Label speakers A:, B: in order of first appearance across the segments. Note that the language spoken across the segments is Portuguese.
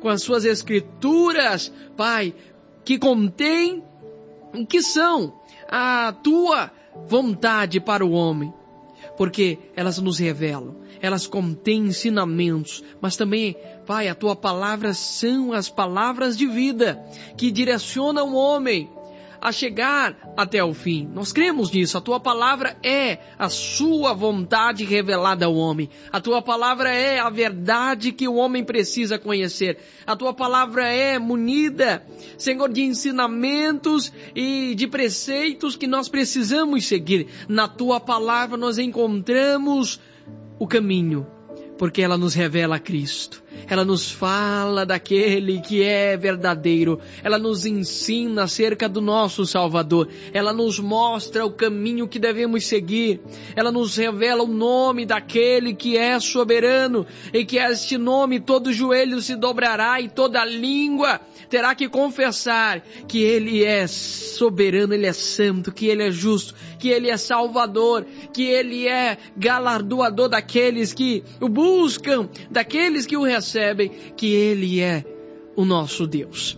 A: com as suas escrituras, Pai, que contém, que são a tua vontade para o homem. Porque elas nos revelam, elas contêm ensinamentos, mas também, Pai, a tua palavra são as palavras de vida que direcionam o homem a chegar até o fim. Nós cremos nisso. A tua palavra é a sua vontade revelada ao homem. A tua palavra é a verdade que o homem precisa conhecer. A tua palavra é munida, Senhor, de ensinamentos e de preceitos que nós precisamos seguir. Na tua palavra nós encontramos o caminho, porque ela nos revela Cristo. Ela nos fala daquele que é verdadeiro. Ela nos ensina acerca do nosso Salvador. Ela nos mostra o caminho que devemos seguir. Ela nos revela o nome daquele que é soberano, e que a este nome todo joelho se dobrará e toda língua terá que confessar que Ele é soberano, Ele é santo, que Ele é justo, que Ele é salvador, que Ele é galardoador daqueles que o buscam, daqueles que o recebem, que Ele é o nosso Deus.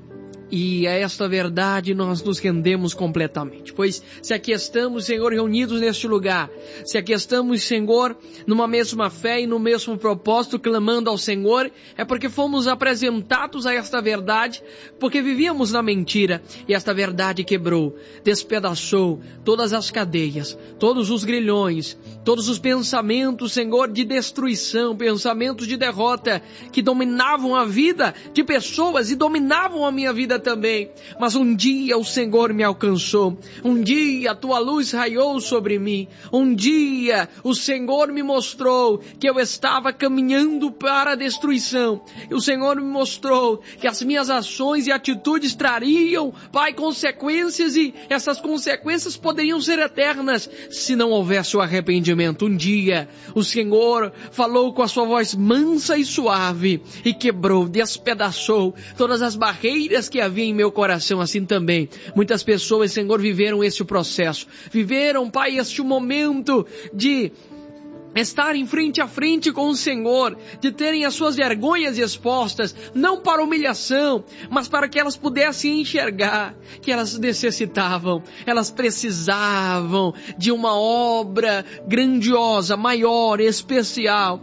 A: E a esta verdade nós nos rendemos completamente. Pois se aqui estamos, Senhor, reunidos neste lugar, se aqui estamos, Senhor, numa mesma fé e no mesmo propósito, clamando ao Senhor, é porque fomos apresentados a esta verdade, porque vivíamos na mentira, e esta verdade quebrou, despedaçou todas as cadeias, todos os grilhões, todos os pensamentos, Senhor, de destruição, pensamentos de derrota, que dominavam a vida de pessoas e dominavam a minha vida também. Mas um dia o Senhor me alcançou, um dia a tua luz raiou sobre mim, um dia o Senhor me mostrou que eu estava caminhando para a destruição, e o Senhor me mostrou que as minhas ações e atitudes trariam, Pai, consequências, e essas consequências poderiam ser eternas se não houvesse o arrependimento. Um dia o Senhor falou com a sua voz mansa e suave e quebrou, despedaçou todas as barreiras que havia em meu coração. Assim também muitas pessoas, Senhor, viveram este processo, viveram, Pai, este momento de estarem frente a frente com o Senhor, de terem as suas vergonhas expostas, não para humilhação, mas para que elas pudessem enxergar que elas necessitavam, elas precisavam de uma obra grandiosa, maior, especial,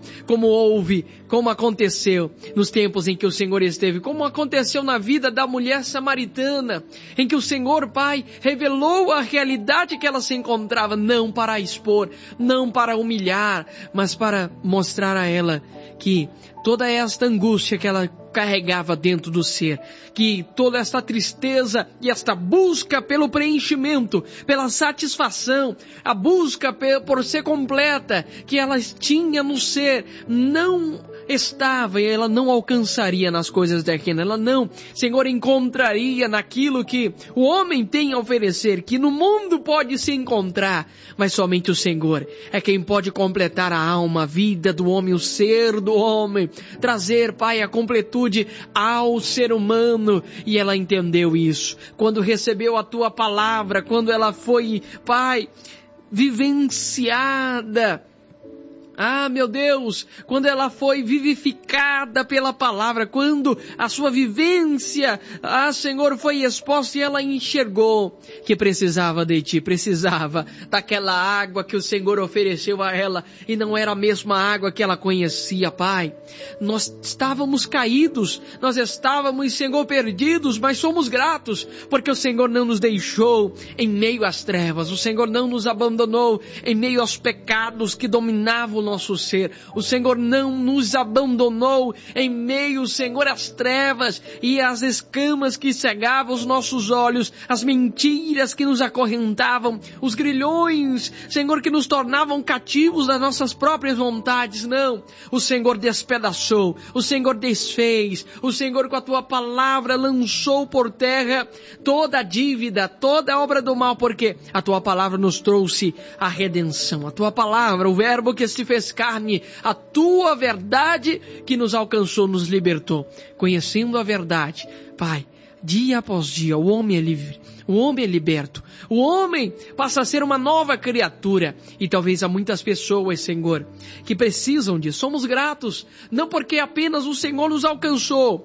A: como aconteceu nos tempos em que o Senhor esteve, como aconteceu na vida da mulher samaritana, em que o Senhor, Pai, revelou a realidade que ela se encontrava, não para expor, não para humilhar, mas para mostrar a ela que toda esta angústia que ela carregava dentro do ser, que toda esta tristeza e esta busca pelo preenchimento, pela satisfação, a busca por ser completa, que ela tinha no ser, não estava, e ela não alcançaria nas coisas terrenas, ela não, Senhor, encontraria naquilo que o homem tem a oferecer, que no mundo pode se encontrar, mas somente o Senhor é quem pode completar a alma, a vida do homem, o ser do homem, trazer, Pai, a completude ao ser humano. E ela entendeu isso quando recebeu a tua palavra, quando ela foi, Pai, vivenciada. Ah, meu Deus, quando ela foi vivificada pela palavra, quando a sua vivência, Senhor, foi exposta, e ela enxergou que precisava de Ti, precisava daquela água que o Senhor ofereceu a ela, e não era a mesma água que ela conhecia, Pai. Nós estávamos caídos, nós estávamos, Senhor, perdidos, mas somos gratos, porque o Senhor não nos deixou em meio às trevas, o Senhor não nos abandonou em meio aos pecados que dominavam nosso ser. O Senhor não nos abandonou em meio, Senhor, às trevas e às escamas que cegavam os nossos olhos, as mentiras que nos acorrentavam, os grilhões, Senhor, que nos tornavam cativos das nossas próprias vontades. Não, o Senhor despedaçou, o Senhor desfez, o Senhor com a tua palavra lançou por terra toda a dívida, toda a obra do mal, porque a tua palavra nos trouxe a redenção, a tua palavra, o verbo que se fez carne, a tua verdade que nos alcançou, nos libertou. Conhecendo a verdade, Pai, dia após dia, o homem é livre, o homem é liberto, o homem passa a ser uma nova criatura. E talvez há muitas pessoas, Senhor, que precisam disso. Somos gratos, não porque apenas o Senhor nos alcançou,